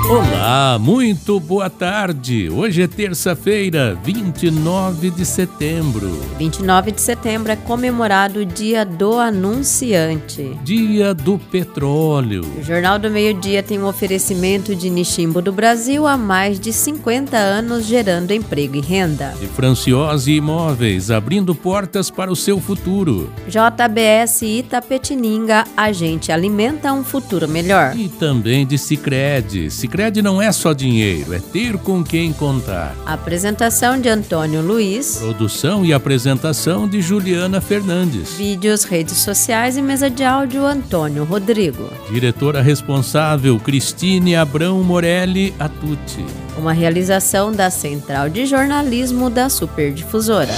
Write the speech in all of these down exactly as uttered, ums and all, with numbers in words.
Olá, muito boa tarde. Hoje é terça-feira, vinte e nove de setembro. vinte e nove de setembro é comemorado o Dia do Anunciante. Dia do Petróleo. O Jornal do Meio-Dia tem um oferecimento de Niximbo do Brasil há mais de cinquenta anos, gerando emprego e renda. De Franciose Imóveis, abrindo portas para o seu futuro. J B S Itapetininga, a gente alimenta um futuro melhor. E também de Sicredi. Sicredi não é só dinheiro, é ter com quem contar. Apresentação de Antônio Luiz. Produção e apresentação de Juliana Fernandes. Vídeos, redes sociais e mesa de áudio Antônio Rodrigo. Diretora responsável Cristine Abrão Morelli Atucci. Uma realização da Central de Jornalismo da Superdifusora.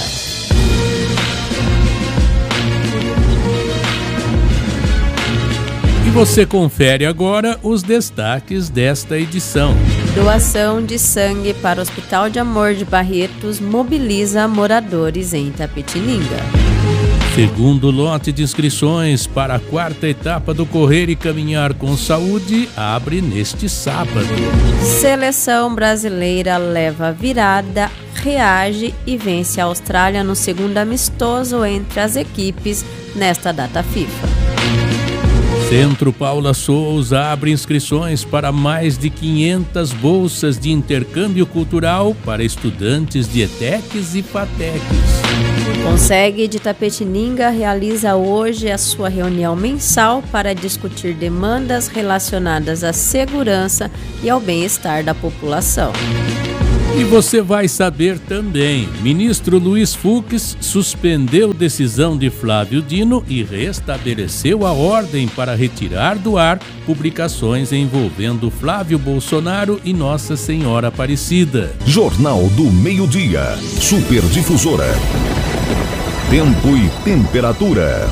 E você confere agora os destaques desta edição. Doação de sangue para o Hospital de Amor de Barretos mobiliza moradores em Itapetininga. Segundo lote de inscrições para a quarta etapa do Correr e Caminhar com Saúde abre neste sábado. Seleção brasileira leva virada, reage e vence a Austrália no segundo amistoso entre as equipes nesta data FIFA. Centro Paula Souza abre inscrições para mais de quinhentas bolsas de intercâmbio cultural para estudantes de ETECs e FATECs. Consegue de Itapetininga realiza hoje a sua reunião mensal para discutir demandas relacionadas à segurança e ao bem-estar da população. E você vai saber também, ministro Luiz Fux suspendeu decisão de Flávio Dino e restabeleceu a ordem para retirar do ar publicações envolvendo Flávio Bolsonaro e Nossa Senhora Aparecida. Jornal do Meio-Dia, Superdifusora. Tempo e temperatura.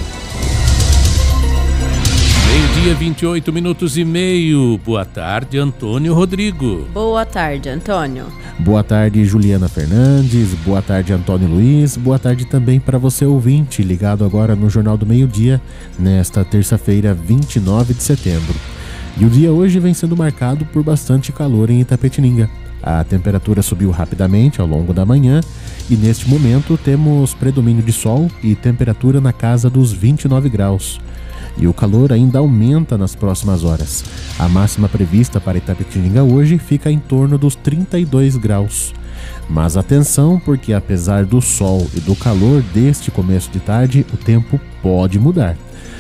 Meio-dia, vinte e oito minutos e meio. Boa tarde, Antônio Rodrigo. Boa tarde, Antônio. Boa tarde, Juliana Fernandes. Boa tarde, Antônio Luiz. Boa tarde também para você, ouvinte, ligado agora no Jornal do Meio-Dia, nesta terça-feira, vinte e nove de setembro. E o dia hoje vem sendo marcado por bastante calor em Itapetininga. A temperatura subiu rapidamente ao longo da manhã e neste momento temos predomínio de sol e temperatura na casa dos vinte e nove graus. E o calor ainda aumenta nas próximas horas. A máxima prevista para Itapetininga hoje fica em torno dos trinta e dois graus. Mas atenção, porque apesar do sol e do calor deste começo de tarde, o tempo pode mudar.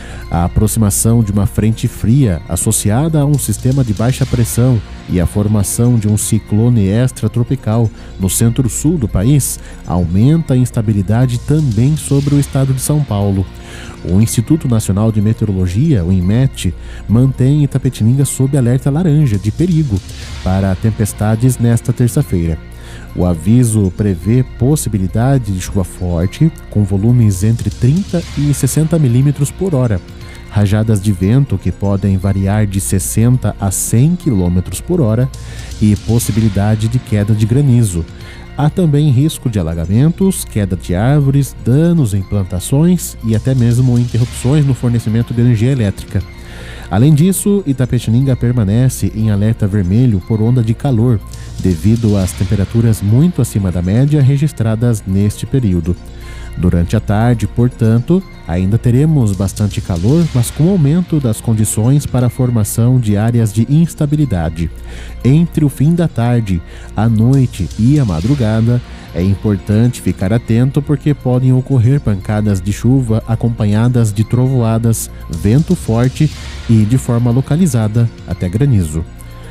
A aproximação de uma frente fria associada a um sistema de baixa pressão e a formação de um ciclone extratropical no centro-sul do país aumenta a instabilidade também sobre o estado de São Paulo. O Instituto Nacional de Meteorologia, o INMET, mantém Itapetininga sob alerta laranja de perigo para tempestades nesta terça-feira. O aviso prevê possibilidade de chuva forte, com volumes entre trinta e sessenta milímetros por hora, rajadas de vento que podem variar de sessenta a cem quilômetros por hora e possibilidade de queda de granizo. Há também risco de alagamentos, queda de árvores, danos em plantações e até mesmo interrupções no fornecimento de energia elétrica. Além disso, Itapetininga permanece em alerta vermelho por onda de calor, devido às temperaturas muito acima da média registradas neste período. Durante a tarde, portanto, ainda teremos bastante calor, mas com aumento das condições para a formação de áreas de instabilidade. Entre o fim da tarde, a noite e a madrugada, é importante ficar atento porque podem ocorrer pancadas de chuva acompanhadas de trovoadas, vento forte e, de forma localizada, até granizo.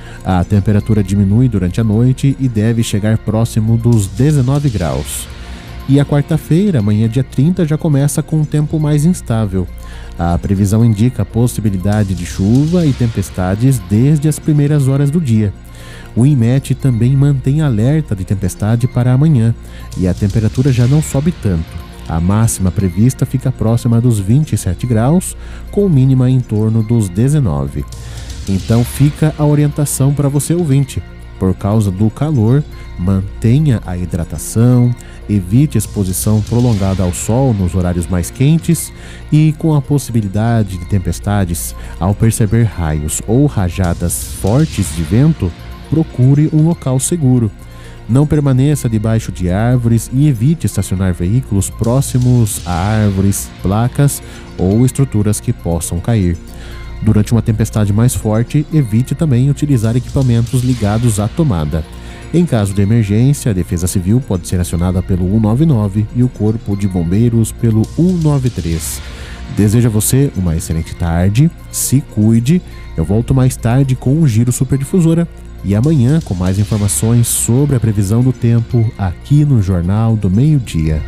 A temperatura diminui durante a noite e deve chegar próximo dos dezenove graus. E a quarta-feira, amanhã dia trinta, já começa com um tempo mais instável. A previsão indica a possibilidade de chuva e tempestades desde as primeiras horas do dia. O INMET também mantém alerta de tempestade para amanhã e a temperatura já não sobe tanto. A máxima prevista fica próxima dos vinte e sete graus, com mínima em torno dos dezenove. Então fica a orientação para você, ouvinte. Por causa do calor, mantenha a hidratação, evite exposição prolongada ao sol nos horários mais quentes e, com a possibilidade de tempestades, ao perceber raios ou rajadas fortes de vento, procure um local seguro. Não permaneça debaixo de árvores e evite estacionar veículos próximos a árvores, placas ou estruturas que possam cair. Durante uma tempestade mais forte, evite também utilizar equipamentos ligados à tomada. Em caso de emergência, a Defesa Civil pode ser acionada pelo cento e noventa e nove e o Corpo de Bombeiros pelo cento e noventa e três. Desejo a você uma excelente tarde, se cuide. Eu volto mais tarde com o Giro Superdifusora e amanhã com mais informações sobre a previsão do tempo aqui no Jornal do Meio-Dia.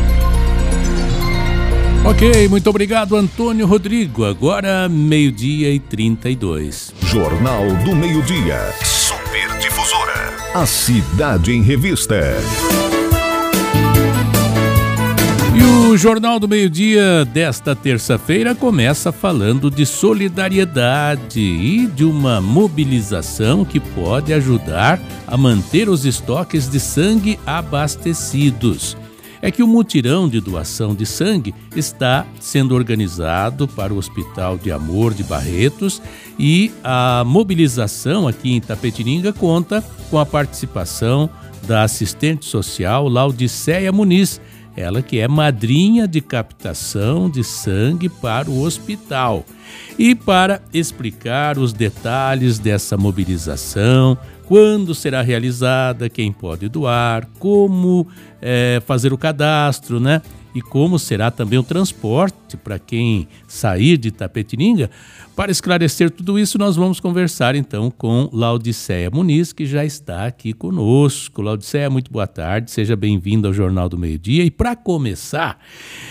Ok, muito obrigado, Antônio Rodrigo. Agora, meio-dia e trinta e dois. Jornal do Meio-Dia. Superdifusora. A Cidade em Revista. E o Jornal do Meio-Dia desta terça-feira começa falando de solidariedade e de uma mobilização que pode ajudar a manter os estoques de sangue abastecidos. É que o mutirão de doação de sangue está sendo organizado para o Hospital de Amor de Barretos e a mobilização aqui em Itapetininga conta com a participação da assistente social Laudiceia Muniz, ela que é madrinha de captação de sangue para o hospital. E para explicar os detalhes dessa mobilização, quando será realizada, quem pode doar, como é, fazer o cadastro, né? E como será também o transporte para quem sair de Itapetininga. Para esclarecer tudo isso, nós vamos conversar então com Laudiceia Muniz, que já está aqui conosco. Laudiceia, muito boa tarde, seja bem-vinda ao Jornal do Meio-Dia. E para começar,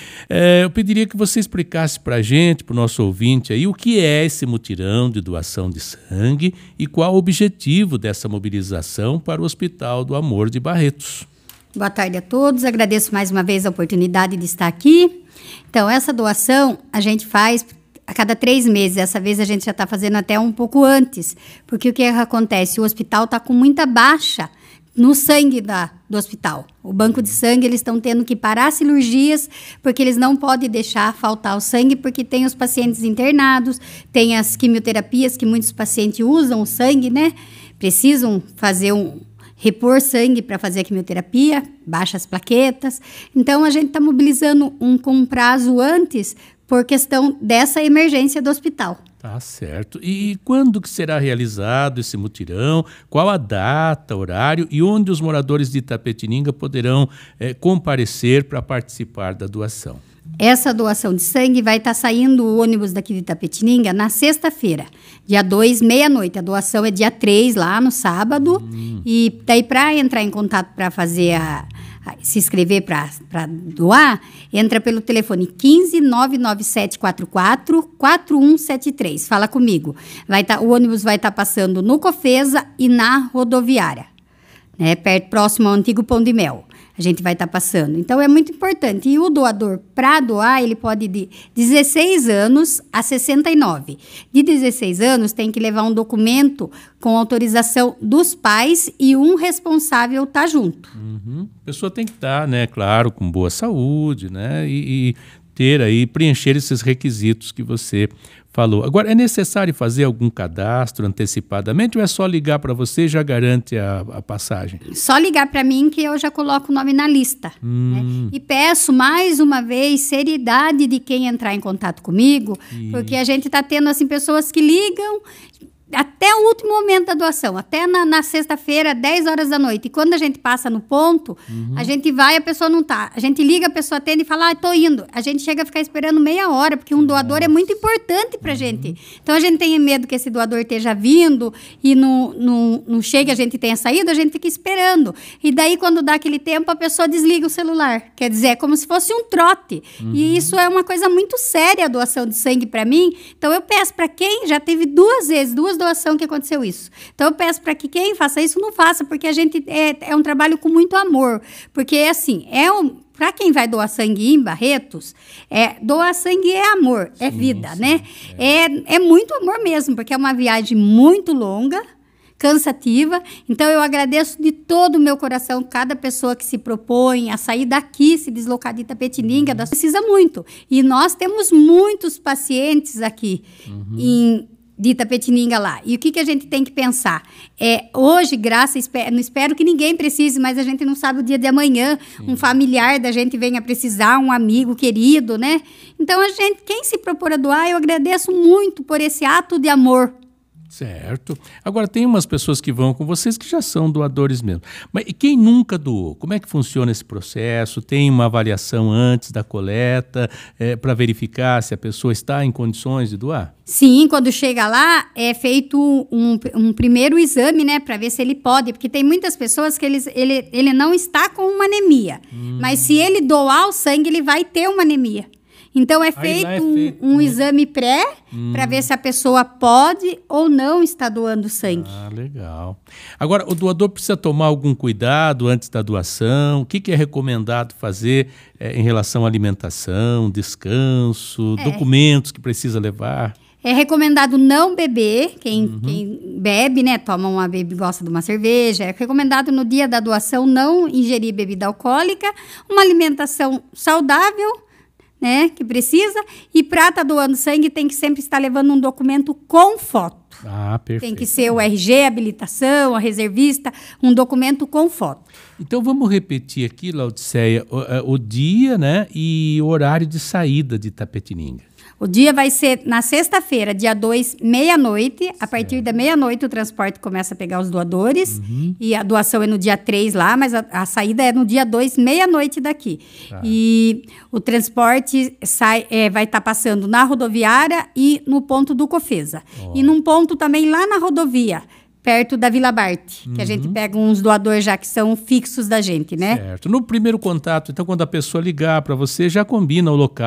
é, eu pediria que você explicasse para a gente, para o nosso ouvinte aí, o que é esse mutirão de doação de sangue e qual o objetivo dessa mobilização para o Hospital do Amor de Barretos. Boa tarde a todos, agradeço mais uma vez a oportunidade de estar aqui. Então, essa doação a gente faz a cada três meses, dessa vez a gente já está fazendo até um pouco antes, porque o que acontece? O hospital está com muita baixa no sangue da, do hospital. O banco de sangue, eles estão tendo que parar cirurgias, porque eles não podem deixar faltar o sangue, porque tem os pacientes internados, tem as quimioterapias que muitos pacientes usam o sangue, né? Precisam fazer um... repor sangue para fazer a quimioterapia, baixas plaquetas. Então, a gente está mobilizando um, com um prazo antes por questão dessa emergência do hospital. Tá certo. E quando que será realizado esse mutirão? Qual a data, horário e onde os moradores de Itapetininga poderão é, comparecer para participar da doação? Essa doação de sangue vai estar tá saindo o ônibus daqui de Itapetininga na sexta-feira, dia dois, meia-noite. A doação é dia três, lá no sábado. Hum. E daí, para entrar em contato para fazer a, a, se inscrever para doar, entra pelo telefone quinze, nove nove sete quatro quatro, quatro um sete três. Fala comigo. Vai tá, o ônibus vai estar tá passando no Cofesa e na rodoviária, né, perto, próximo ao antigo Pão de Mel. A gente vai estar tá passando. Então, é muito importante. E o doador, para doar, ele pode de dezesseis anos a sessenta e nove. De dezesseis anos, tem que levar um documento com autorização dos pais e um responsável tá junto. Uhum. A pessoa tem que estar, né, claro, com boa saúde, né, e, e ter aí, preencher esses requisitos que você falou. Agora, é necessário fazer algum cadastro antecipadamente ou é só ligar para você e já garante a, a passagem? Só ligar para mim que eu já coloco o nome na lista. Hum. Né? E peço mais uma vez seriedade de quem entrar em contato comigo, e... porque a gente está tendo assim, pessoas que ligam até o último momento da doação, até na, na sexta-feira, dez horas da noite. E quando a gente passa no ponto, uhum. a gente vai e a pessoa não tá. A gente liga, a pessoa atende e fala, ah, tô indo. A gente chega a ficar esperando meia hora, porque um doador Nossa. é muito importante pra uhum. gente. Então, a gente tem medo que esse doador esteja vindo e não, não, não chegue, a gente tenha saído, a gente fica esperando. E daí, quando dá aquele tempo, a pessoa desliga o celular. Quer dizer, é como se fosse um trote. Uhum. E isso é uma coisa muito séria, a doação de sangue pra mim. Então, eu peço pra quem já teve duas vezes, duas doação que aconteceu isso. Então, eu peço para que quem faça isso, não faça, porque a gente é, é um trabalho com muito amor. Porque, assim, é um... Para quem vai doar sangue em Barretos, é, doar sangue é amor, é sim, vida, sim, né? É. É, é muito amor mesmo, porque é uma viagem muito longa, cansativa. Então, eu agradeço de todo o meu coração cada pessoa que se propõe a sair daqui, se deslocar de Itapetininga, uhum. precisa muito. E nós temos muitos pacientes aqui uhum. em de Itapetininga lá. E o que, que a gente tem que pensar? É, hoje, graças, não espero que ninguém precise, mas a gente não sabe o dia de amanhã. Sim. Um familiar da gente venha precisar, um amigo querido, né? Então, a gente, quem se propor a doar, eu agradeço muito por esse ato de amor. Certo. Agora, tem umas pessoas que vão com vocês que já são doadores mesmo. Mas e quem nunca doou? Como é que funciona esse processo? Tem uma avaliação antes da coleta é, para verificar se a pessoa está em condições de doar? Sim, quando chega lá, é feito um, um primeiro exame, né, para ver se ele pode, porque tem muitas pessoas que eles, ele, ele não está com uma anemia, hum. mas se ele doar o sangue, ele vai ter uma anemia. Então, é feito, é feito um, um exame pré hum. para ver se a pessoa pode ou não está doando sangue. Ah, legal. Agora, o doador precisa tomar algum cuidado antes da doação? O que, que é recomendado fazer é, em relação à alimentação, descanso, é. documentos que precisa levar? É recomendado não beber, quem, uhum. quem bebe, né, toma uma bebida, gosta de uma cerveja. É recomendado no dia da doação não ingerir bebida alcoólica, uma alimentação saudável, né, que precisa, e para estar doando sangue tem que sempre estar levando um documento com foto. Ah, perfeito. Tem que ser o R G, a habilitação, a reservista, um documento com foto. Então vamos repetir aqui, Laodiceia, o, o dia, né, e o horário de saída de Itapetininga. O dia vai ser na sexta-feira, dia dois, meia-noite. A partir da meia-noite o transporte começa a pegar os doadores. Uhum. E a doação é no dia três lá, mas a, a saída é no dia dois, meia-noite daqui. Tá. E o transporte sai, é, vai estar tá passando na rodoviária e no ponto do Cofesa. Oh. E num ponto também lá na rodovia, perto da Vila Bart, uhum. que a gente pega uns doadores já que são fixos da gente, né? Certo. No primeiro contato, então, quando a pessoa ligar para você, já combina o local.